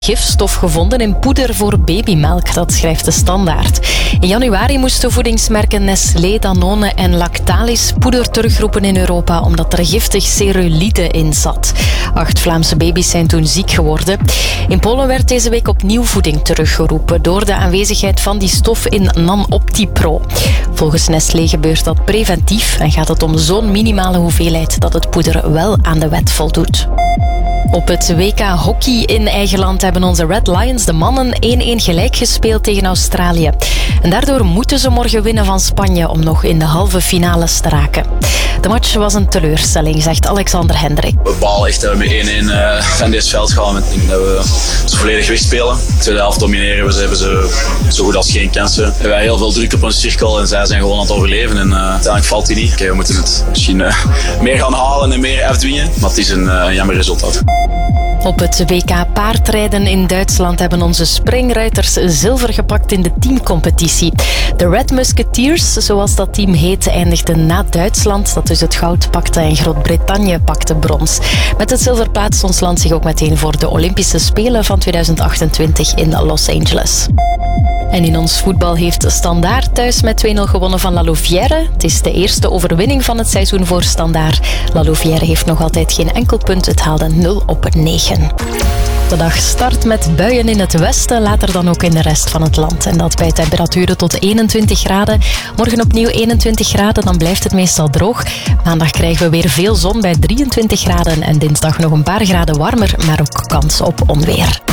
Gifstof gevonden in poeder voor babymelk, dat schrijft de Standaard. In januari moesten voedingsmerken Nestlé, Danone en Lactalis poeder terugroepen in Europa omdat er giftig cerulide in zat. 8 Vlaamse baby's zijn toen ziek geworden. In Polen werd deze week opnieuw voeding teruggeroepen door de aanwezigheid van die stof in Nan-Opti-Pro. Volgens Nestlé gebeurt dat preventief en gaat het om zo'n minimale hoeveelheid dat het poeder wel aan de wet voldoet. Op het WK hockey in eigen land hebben onze Red Lions, de mannen, 1-1 gelijk gespeeld tegen Australië. En daardoor moeten ze morgen winnen van Spanje om nog in de halve finales te raken. De match was een teleurstelling, zegt Alexander Hendrik. We balen echt dat we met 1-1 van dit veld gaan. Ik denk dat we ze volledig wegspelen. De tweede helft domineren we, ze hebben ze zo goed als geen kansen. We hebben heel veel druk op een cirkel en zij zijn gewoon aan het overleven. En uiteindelijk valt hij niet. We moeten het misschien meer gaan halen en meer afdwingen. Maar het is een jammer resultaat. Op het WK paardrijden in Duitsland hebben onze springruiters zilver gepakt in de teamcompetitie. De Red Musketeers, zoals dat team heet, eindigden na Duitsland, dat dus het goud pakte, en Groot-Brittannië pakte brons. Met het zilver plaatst ons land zich ook meteen voor de Olympische Spelen van 2028 in Los Angeles. En in ons voetbal heeft Standaard thuis met 2-0 gewonnen van La Louvière. Het is de eerste overwinning van het seizoen voor Standaard. La Louvière heeft nog altijd geen enkel punt. Het haalde 0/9. De dag start met buien in het westen, later dan ook in de rest van het land. En dat bij temperaturen tot 21 graden. Morgen opnieuw 21 graden, dan blijft het meestal droog. Maandag krijgen we weer veel zon bij 23 graden en dinsdag nog een paar graden warmer, maar ook kans op onweer.